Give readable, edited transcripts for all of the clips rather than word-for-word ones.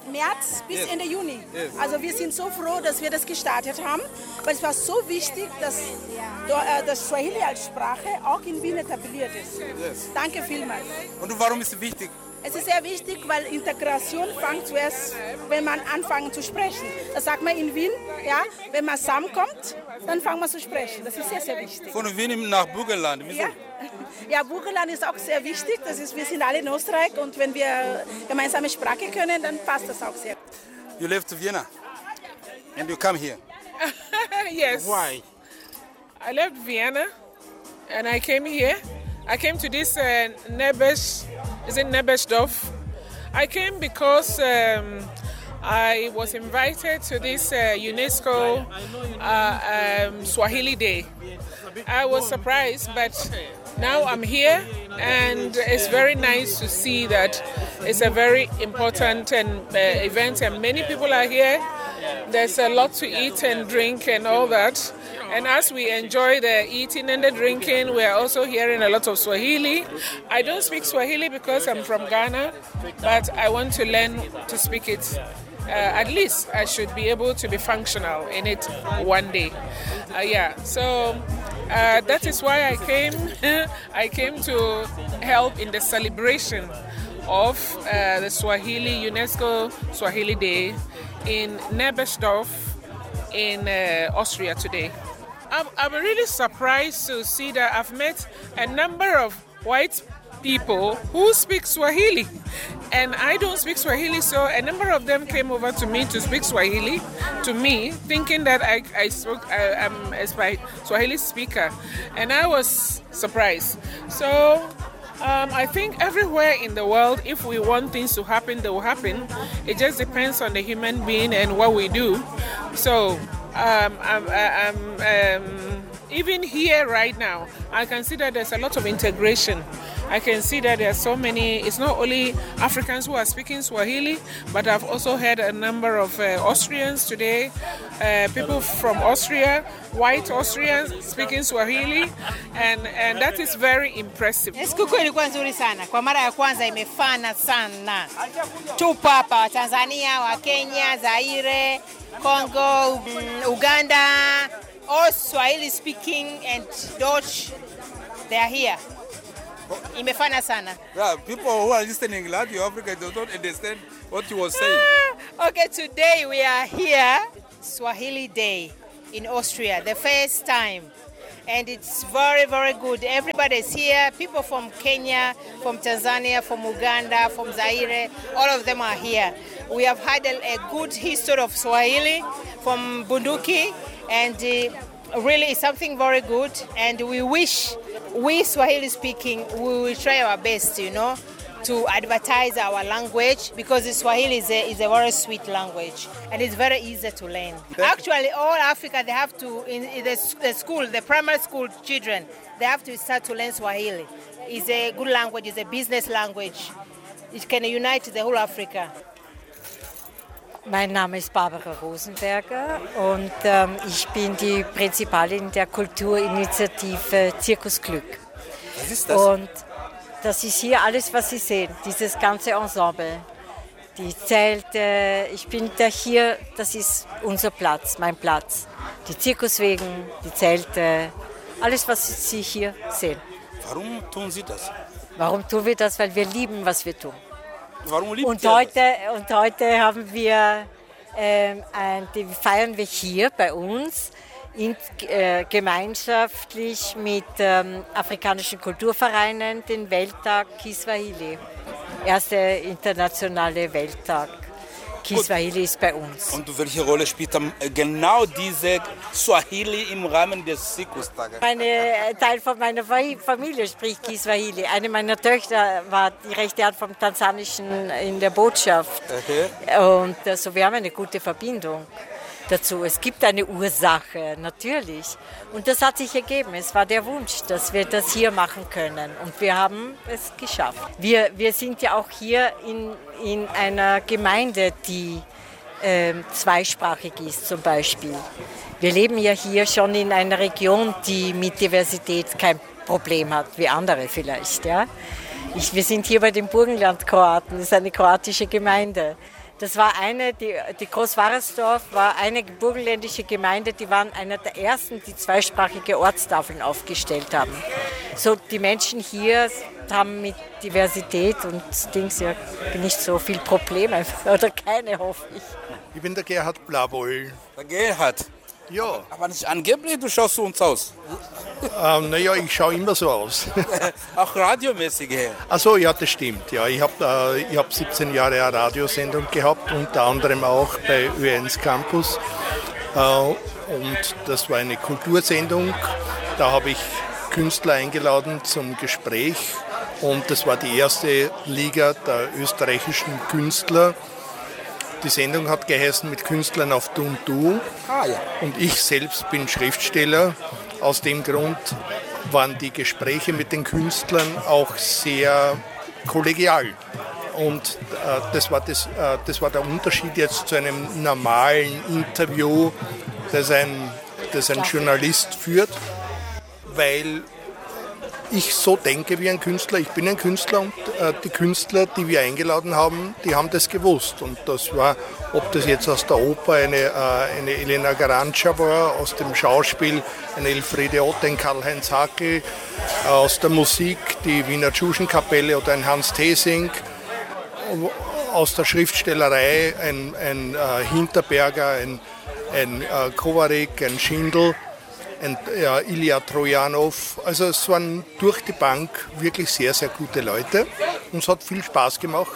März bis Yes. Ende Juni. Yes. Also wir sind so froh, dass wir das gestartet haben, weil es war so wichtig, dass das Swahili als Sprache auch in Wien etabliert ist. Yes. Danke vielmals. Und warum ist es wichtig? Es ist sehr wichtig, weil Integration fängt zuerst, wenn man anfängt zu sprechen. Das sagt man in Wien, ja, wenn man zusammenkommt, dann fangen wir zu sprechen. Das ist sehr, sehr wichtig. Von Wien nach Burgenland. Wieso? Ja. Ja, Burgenland ist auch sehr wichtig. Wir sind alle in Österreich und wenn wir gemeinsame Sprache können, dann passt das auch sehr. You left to Vienna and you come here. Yes. Why? I left Vienna and I came here. I came to this Nebesdorf. I came because I was invited to this UNESCO Swahili Day. I was surprised, but now I'm here and it's very nice to see that it's a very important event and many people are here. There's a lot to eat and drink and all that. And as we enjoy the eating and the drinking, we are also hearing a lot of Swahili. I don't speak Swahili because I'm from Ghana, but I want to learn to speak it. At least I should be able to be functional in it one day. So that is why I came. I came to help in the celebration of the Swahili UNESCO Swahili Day in Nebesdorf in Austria today. I'm really surprised to see that I've met a number of white people who speak Swahili, and I don't speak Swahili, so a number of them came over to me to speak Swahili to me, thinking that I'm a Swahili speaker, and I was surprised. So I think everywhere in the world, if we want things to happen, they will happen. It just depends on the human being and what we do. So even here right now, I can see that there's a lot of integration. I can see that there are so many, it's not only Africans who are speaking Swahili, but I've also heard a number of Austrians today, people from Austria, white Austrians speaking Swahili, and that is very impressive. Sikukuu ilikuwa nzuri sana. Kwa mara ya kwanza imefana sana. Tupo hapa wa Tanzania, wa Kenya, Zaire, Congo, Uganda, all Swahili speaking and Dutch, they are here. Imefana sana. Yeah, people who are listening in Latin Africa, they don't understand what you were saying. Okay, today we are here, Swahili Day in Austria, the first time. And it's very, very good. Everybody's here. People from Kenya, from Tanzania, from Uganda, from Zaire, all of them are here. We have had a good history of Swahili from Bunduki, and really it's something very good. And we Swahili speaking, we will try our best, to advertise our language, because Swahili is a very sweet language and it's very easy to learn. Actually, all Africa, they have to, in the school, the primary school children, they have to start to learn Swahili. It's a good language, it's a business language. It can unite the whole Africa. Mein Name ist Barbara Rosenberger und ich bin die Prinzipalin der Kulturinitiative Zirkusglück. Was ist das? Und das ist hier alles, was Sie sehen, dieses ganze Ensemble. Die Zelte, ich bin da hier, das ist unser Platz, mein Platz. Die Zirkuswegen, die Zelte, alles, was Sie hier sehen. Warum tun Sie das? Warum tun wir das? Weil wir lieben, was wir tun. Warum liebt Und ihr heute haben wir, feiern wir hier bei uns gemeinschaftlich mit afrikanischen Kulturvereinen den Welttag Kiswahili. Erster internationale Welttag Kiswahili ist bei uns. Und welche Rolle spielt dann genau diese Swahili im Rahmen des Zirkustages? Ein Teil von meiner Familie spricht Kiswahili. Eine meiner Töchter war die rechte Hand vom Tansanischen in der Botschaft. Okay. Und also wir haben eine gute Verbindung dazu. Es gibt eine Ursache, natürlich. Und das hat sich ergeben. Es war der Wunsch, dass wir das hier machen können. Und wir haben es geschafft. Wir sind ja auch hier in einer Gemeinde, die zweisprachig ist zum Beispiel. Wir leben ja hier schon in einer Region, die mit Diversität kein Problem hat, wie andere vielleicht. Ja? Wir sind hier bei den Burgenlandkroaten, das ist eine kroatische Gemeinde. Das war die Großwaresdorf war eine burgenländische Gemeinde, die waren einer der ersten, die zweisprachige Ortstafeln aufgestellt haben. So, die Menschen hier haben mit Diversität und Dings ja nicht so viel Probleme, oder keine, hoffe ich. Ich bin der Gerhard Blaboll. Der Gerhard? Ja. Aber nicht angeblich, du schaust zu uns aus. Naja, ich schaue immer so aus. Auch radiomäßig her. Achso, ja, das stimmt. Ja, ich hab 17 Jahre eine Radiosendung gehabt, unter anderem auch bei Ö1 Campus. Und das war eine Kultursendung. Da habe ich Künstler eingeladen zum Gespräch. Und das war die erste Liga der österreichischen Künstler. Die Sendung hat geheißen mit Künstlern auf Du und Du. Ah, ja. Und ich selbst bin Schriftsteller. Aus dem Grund waren die Gespräche mit den Künstlern auch sehr kollegial. Und das war der Unterschied jetzt zu einem normalen Interview, das ein Journalist führt, weil ich so denke wie ein Künstler. Ich bin ein Künstler und die Künstler, die wir eingeladen haben, die haben das gewusst. Und das war, ob das jetzt aus der Oper eine Elena Garanca war, aus dem Schauspiel eine Elfriede Ott, ein Karl-Heinz Hackl, aus der Musik die Wiener Tschuschenkapelle oder ein Hans Thesing, aus der Schriftstellerei ein Hinterberger, ein Kovarik, ein Schindel. Ilja Trojanow. Also es waren durch die Bank wirklich sehr, sehr gute Leute und es hat viel Spaß gemacht.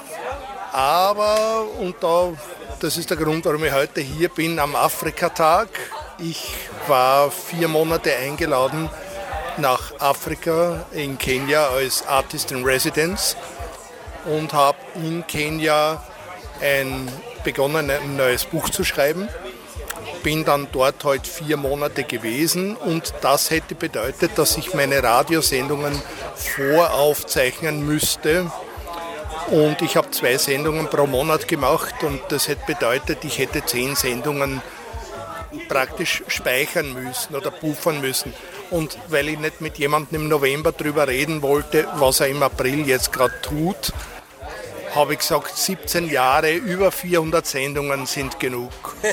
Aber, das ist der Grund, warum ich heute hier bin, am Afrikatag. Ich war 4 Monate eingeladen nach Afrika in Kenia als Artist in Residence und habe in Kenia begonnen, ein neues Buch zu schreiben. Bin dann dort halt 4 Monate gewesen und das hätte bedeutet, dass ich meine Radiosendungen voraufzeichnen müsste. Und ich habe 2 Sendungen pro Monat gemacht und das hätte bedeutet, ich hätte 10 Sendungen praktisch speichern müssen oder buffern müssen. Und weil ich nicht mit jemandem im November darüber reden wollte, was er im April jetzt gerade tut, habe ich gesagt, 17 Jahre, über 400 Sendungen sind genug.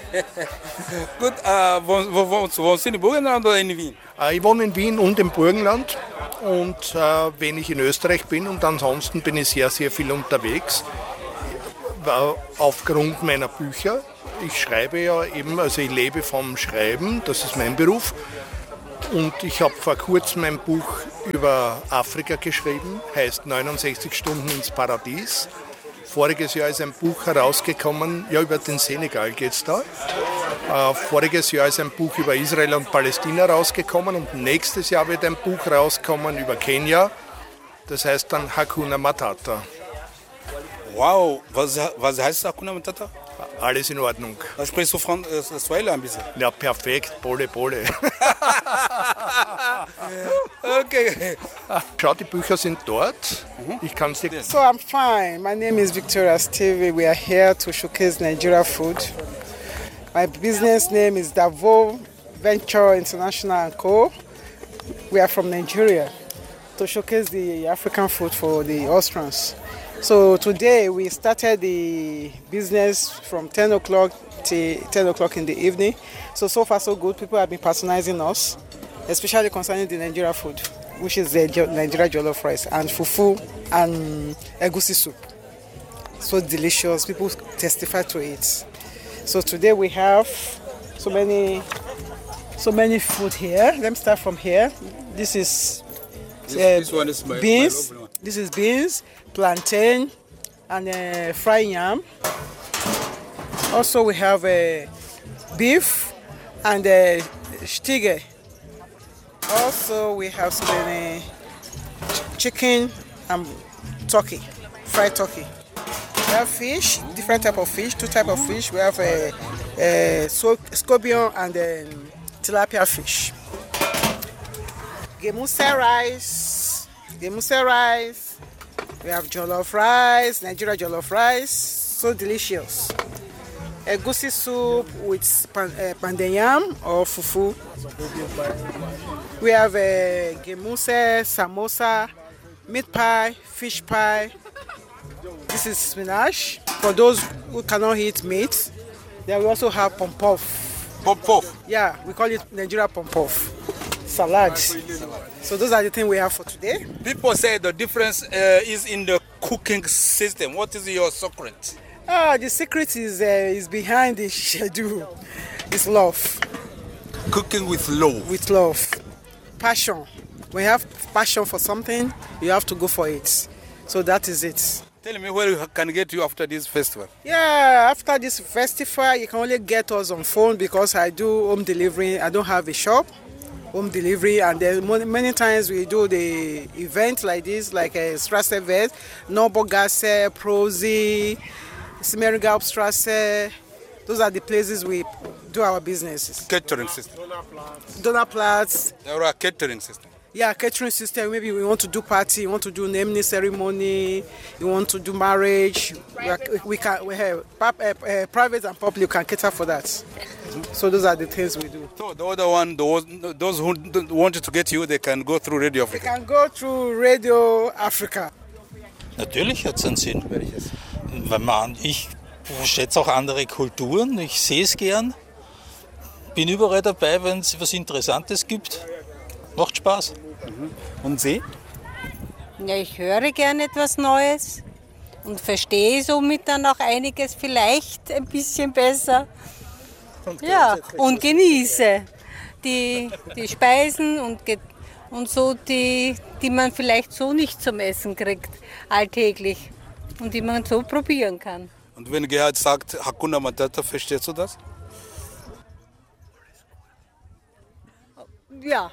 Gut, wohnst du in Burgenland oder in Wien? Ich wohne in Wien und im Burgenland und wenn ich in Österreich bin und ansonsten bin ich sehr, sehr viel unterwegs aufgrund meiner Bücher. Ich schreibe ja eben, also ich lebe vom Schreiben, das ist mein Beruf. Und ich habe vor kurzem ein Buch über Afrika geschrieben, heißt 69 Stunden ins Paradies. Voriges Jahr ist ein Buch herausgekommen, ja, über den Senegal geht es da. Voriges Jahr ist ein Buch über Israel und Palästina rausgekommen und nächstes Jahr wird ein Buch rauskommen über Kenia. Das heißt dann Hakuna Matata. Wow, was heißt Hakuna Matata? Alles in Ordnung. Da sprichst du Swahili ein bisschen. Ja, perfekt, Pole. Okay. Schau, die Bücher sind dort. Ich kann sie. So I'm fine. My name is Victoria Stevie. We are here to showcase Nigeria food. My business name is Davo Venture International & Co. We are from Nigeria to showcase the African food for the Austrians. So today we started the business from 10 o'clock to 10 o'clock in the evening. So far so good. People have been patronizing us, especially concerning the Nigeria food, which is the Nigeria jollof rice and fufu and egusi soup. So delicious. People testify to it. So today we have so many food here. Let me start from here. This is This one is my beans. lovely one. This is beans, plantain, and fried yam. Also, we have beef and stige. Also, we have so many chicken and turkey, fried turkey. We have fish, different type of fish, 2 type of fish. We have scorpion and tilapia fish. Gemuse rice. We have jollof rice, Nigeria jollof rice, so delicious. Egusi soup with pandeyam or fufu. We have gemuse, samosa, meat pie, fish pie. This is spinach. For those who cannot eat meat, then we also have pompof. Pompof. Yeah, we call it Nigeria pompof. Salad. So those are the things we have for today. People say the difference is in the cooking system. What is your secret? The secret is behind the schedule. It's love. Cooking with love. With love. Passion. When you have passion for something, you have to go for it. So that is it. Tell me where we can get you after this festival. Yeah, after this festival, you can only get us on phone because I do home delivery. I don't have a shop. Home delivery, and then many times we do the event like this, like a Strassevet, Norbogasse, Prozi, Smerigalpstrasse. Those are the places we do our businesses. Catering system. Donnerplatz. There are catering system. Yeah, catering system. Maybe we want to do party, you want to do naming ceremony, you want to do marriage. We have private and public. You can cater for that. So those are the things we do. So the other one, those who wanted to get you, they can go through Radio Africa. They can go through Radio Africa. Natürlich hat es einen Sinn. Ich schätze auch andere Kulturen, ich sehe es gern. Bin überall dabei, wenn es was Interessantes gibt. Macht Spaß. Und Sie? Ja, ich höre gern etwas Neues und verstehe somit dann auch einiges vielleicht ein bisschen besser. Ja, und genieße die Speisen und so, die man vielleicht so nicht zum Essen kriegt, alltäglich. Und die man so probieren kann. Und wenn Gerhard sagt, Hakuna Matata, verstehst du das? Ja.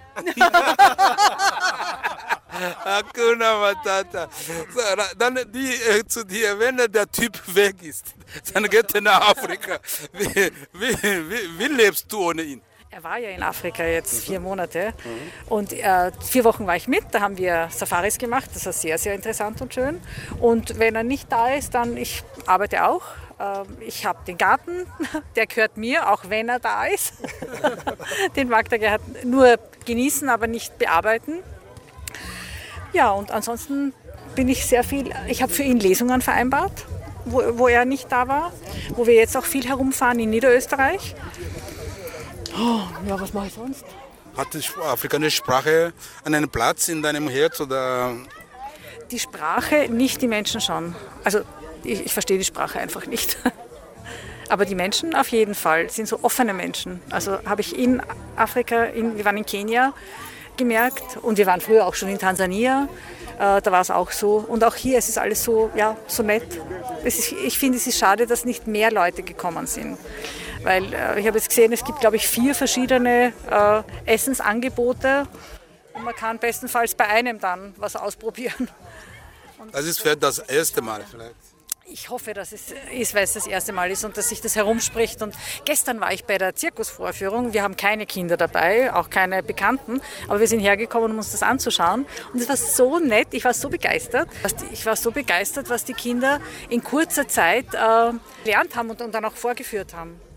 Hakuna Matata. So, dann zu dir, wenn der Typ weg ist, dann geht er nach Afrika. Wie lebst du ohne ihn? Er war ja in Afrika jetzt 4 Monate und 4 Wochen war ich mit, da haben wir Safaris gemacht, das war sehr, sehr interessant und schön. Und wenn er nicht da ist, dann ich arbeite auch. Ich habe den Garten, der gehört mir, auch wenn er da ist. Den mag der Gerhard nur genießen, aber nicht bearbeiten. Ja, und ansonsten bin ich sehr viel, ich habe für ihn Lesungen vereinbart, wo er nicht da war, wo wir jetzt auch viel herumfahren in Niederösterreich. Oh, ja, was mache ich sonst? Hat die afrikanische Sprache einen Platz in deinem Herz? Oder? Die Sprache, nicht die Menschen schon. Also ich verstehe die Sprache einfach nicht. Aber die Menschen auf jeden Fall sind so offene Menschen. Also habe ich in Afrika, wir waren in Kenia gemerkt und wir waren früher auch schon in Tansania. Da war es auch so. Und auch hier, es ist alles so, ja, so nett. Ich finde, es ist schade, dass nicht mehr Leute gekommen sind. Weil ich habe jetzt gesehen, es gibt, glaube ich, 4 verschiedene Essensangebote. Und man kann bestenfalls bei einem dann was ausprobieren. Das ist vielleicht das erste Mal vielleicht. Ich hoffe, dass es ist, weil es das erste Mal ist und dass sich das herumspricht. Und gestern war ich bei der Zirkusvorführung. Wir haben keine Kinder dabei, auch keine Bekannten. Aber wir sind hergekommen, um uns das anzuschauen. Und es war so nett. Ich war so begeistert. Was die Kinder in kurzer Zeit gelernt haben und dann auch vorgeführt haben.